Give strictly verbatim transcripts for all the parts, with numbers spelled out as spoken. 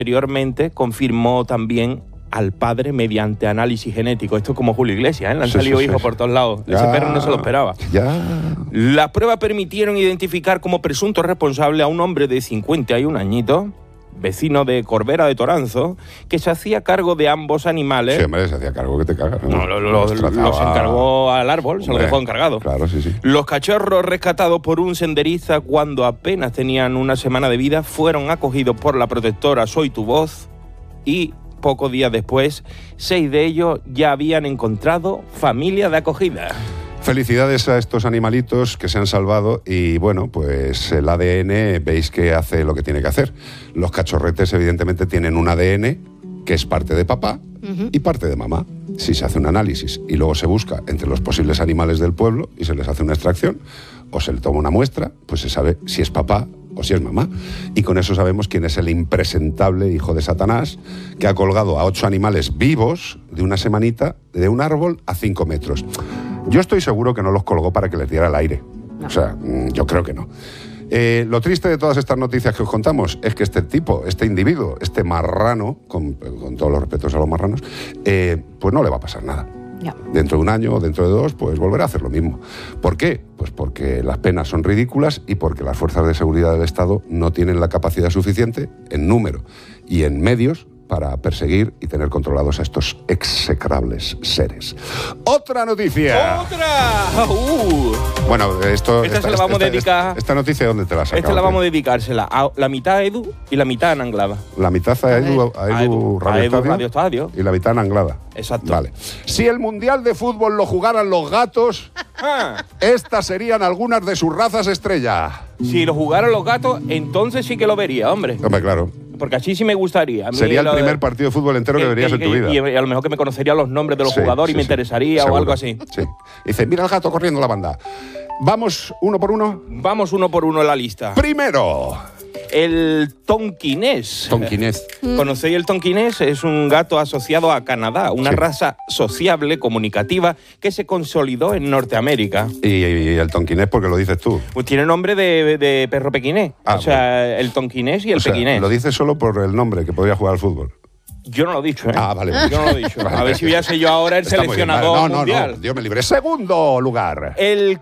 Posteriormente confirmó también al padre mediante análisis genético. Esto es como Julio Iglesias, ¿eh? Le han Sí, salido sí, hijos sí. por todos lados. Ya, Ese perro no se lo esperaba. Ya. Las pruebas permitieron identificar como presunto responsable a un hombre de cincuenta y un añitos, vecino de Corbera de Toranzo, que se hacía cargo de ambos animales. Sí, hombre, se hacía cargo que te cagas, ¿no? No, lo- lo- Los los, trataba- encargó al árbol, se los Hombre, dejó encargado. Claro, sí, sí. Los cachorros rescatados por un senderista cuando apenas tenían una semana de vida fueron acogidos por la protectora Soy Tu Voz y pocos días después, seis de ellos ya habían encontrado familia de acogida. Felicidades a estos animalitos que se han salvado y bueno, pues el A D N veis que hace lo que tiene que hacer. Los cachorretes evidentemente tienen un A D N que es parte de papá uh-huh. y parte de mamá. Si se hace un análisis y luego se busca entre los posibles animales del pueblo y se les hace una extracción o se le toma una muestra, pues se sabe si es papá o si es mamá. Y con eso sabemos quién es el impresentable hijo de Satanás que ha colgado a ocho animales vivos de una semanita de un árbol a cinco metros. Yo estoy seguro que no los colgó para que les diera el aire. No. O sea, yo creo que no. Eh, lo triste de todas estas noticias que os contamos es que este tipo, este individuo, este marrano, con, con todos los respetos a los marranos, eh, pues no le va a pasar nada. No. Dentro de un año o dentro de dos, pues volverá a hacer lo mismo. ¿Por qué? Pues porque las penas son ridículas y porque las fuerzas de seguridad del Estado no tienen la capacidad suficiente en número y en medios para perseguir y tener controlados a estos execrables seres. ¡Otra noticia! ¡Otra! Uh. Bueno, esto... Esta, esta se la vamos a dedicar... Esta, esta noticia, ¿dónde te la has sacado? Esta la vamos a dedicársela a la mitad a Edu y la mitad a Anglada. La mitad a Edu, a Edu, a Edu Radio, a Edu Estadio, Radio Estadio y la mitad en Anglada. Exacto. Vale. Si el Mundial de Fútbol lo jugaran los gatos, estas serían algunas de sus razas estrella. Si lo jugaran los gatos, entonces sí que lo vería, hombre. Hombre, claro. Porque así sí me gustaría. A mí Sería el lo, primer partido de fútbol entero que, que verías que, en tu vida. Y, y a lo mejor que me conocería los nombres de los sí, jugadores sí, y me sí. interesaría Seguro. o algo así. Sí. Dice, mira el gato corriendo la banda. ¿Vamos uno por uno? Vamos uno por uno en la lista. Primero. El tonquinés. Tonquinés. ¿Conocéis el tonquinés? Es un gato asociado a Canadá, una sí. raza sociable, comunicativa, que se consolidó en Norteamérica. ¿Y, y el tonquinés por qué lo dices tú? Pues tiene nombre de, de perro pequinés. Ah, o sea, bueno. el tonquinés y el o sea, pequinés. Lo dices solo por el nombre, que podría jugar al fútbol. Yo no lo he dicho, ¿eh? Ah, vale. vale. Yo no lo he dicho. A ver si voy a ser yo ahora el Está seleccionador vale. no, mundial. No, no, Dios me libre. Segundo lugar. El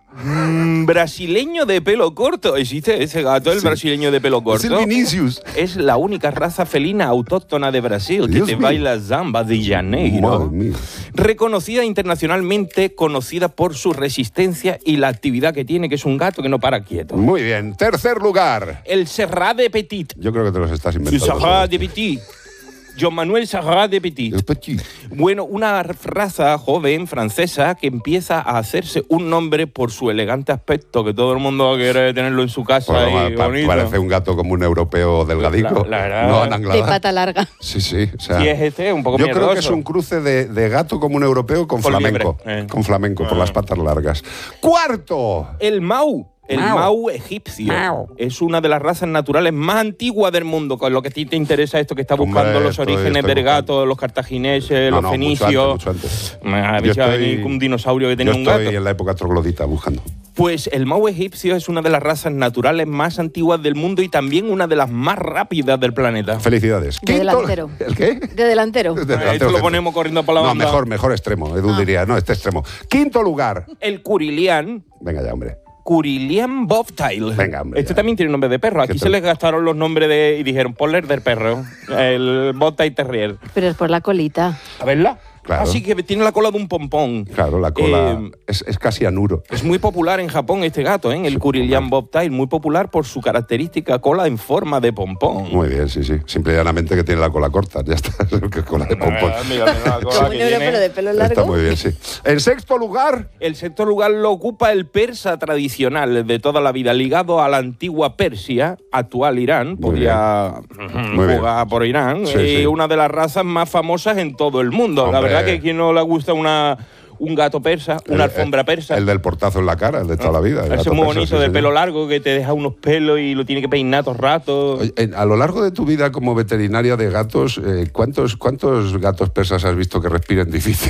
mm, brasileño de pelo corto. ¿Existe ese gato, el sí. brasileño de pelo corto? Es el Vinicius. Es la única raza felina autóctona de Brasil Dios que te mío. baila zamba de Janeiro. Reconocida internacionalmente, conocida por su resistencia y la actividad que tiene, que es un gato que no para quieto. Muy bien. Tercer lugar. El Serrat de Petit. Yo creo que te los estás inventando. El Serrat de Petit. Jean Manuel Serrat de Petit. Petit. Bueno, una raza joven francesa que empieza a hacerse un nombre por su elegante aspecto, que todo el mundo quiere tenerlo en su casa bueno, y pa bonito. Parece un gato como un europeo delgadico. La, la verdad, no, Anglada. de pata larga. Sí, sí. O sea, sí, es este, un poco Yo mierdoso. creo que es un cruce de, de gato como un europeo con, con flamenco. Eh. Con flamenco, ah. por las patas largas. ¡Cuarto! El Mau. El Mau, Mau egipcio Mau. es una de las razas naturales más antiguas del mundo. Con lo que a ti te interesa esto que está buscando Hombre, los orígenes del gato, los cartagineses, no, los no, fenicios. Mucho antes, mucho antes. A ver si va a venir un dinosaurio que tenía yo un gato. Estoy en la época troglodita buscando. Pues el Mau egipcio es una de las razas naturales más antiguas del mundo y también una de las más rápidas del planeta. Felicidades. De delantero. ¿El qué? De delantero. De delantero. Esto lo ponemos corriendo para la no, banda. No, mejor, mejor extremo. Edu ah. diría, no, este extremo. Quinto lugar. El Curilián. Venga ya, hombre. Curilián Bobtail. Venga, hombre. Este ya. también tiene nombre de perro. Aquí se les gastaron los nombres de... Y dijeron, ponle del perro. El Bobtail Terrier. Pero es por la colita. A verla. Claro. Así que tiene la cola de un pompón. Claro, la cola eh, es, es casi anuro. Es muy popular en Japón este gato, ¿eh? El sí, Curilián Bobtail. Muy popular por su característica cola en forma de pompón. Muy bien, sí, sí. Simple y llanamente que tiene la cola corta. Ya está, que es cola de pompón. Mira, mira la cola Como un europeo de pelo largo. Está muy bien, sí. En sexto lugar... El sexto lugar lo ocupa el persa tradicional de toda la vida, ligado a la antigua Persia, actual Irán. Podría jugar por Irán. Sí, y sí. una de las razas más famosas en todo el mundo. Hombre. La verdad que quien no le gusta una... un gato persa, una el, alfombra persa. El del portazo en la cara, el de toda la vida. Ese muy bonito, persa, sí, de pelo largo, que te deja unos pelos y lo tiene que peinar todo el rato. Oye, a lo largo de tu vida como veterinaria de gatos, eh, ¿cuántos, ¿cuántos gatos persas has visto que respiren difícil?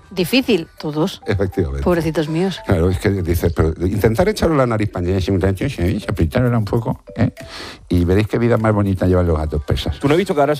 Difícil, todos. Efectivamente. Pobrecitos míos. Claro, es que dices, pero intentar echarle la nariz pañera, se apretárosla un poco, ¿eh? Y veréis qué vida más bonita llevan los gatos persas. Tú no has visto que ahora